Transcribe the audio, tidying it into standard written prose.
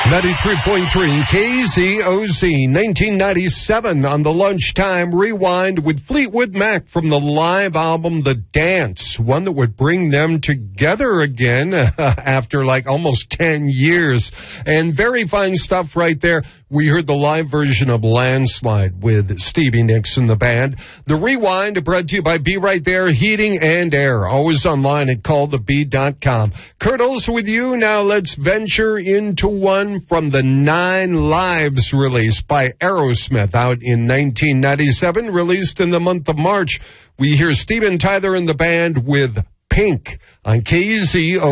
93.3 KZOZ, 1997 on the Lunchtime Rewind with Fleetwood Mac from the live album The Dance, one that would bring them together again after like almost 10 years. And very fine stuff right there. We heard the live version of Landslide with Stevie Nicks and the band. The Rewind brought to you by Be Right There Heating and Air. Always online at callthebee.com. Kurt Olson with you. Now let's venture into one from the 9 Lives release by Aerosmith out in 1997, released in the month of March. We hear Steven Tyler and the band with Pink on KZO.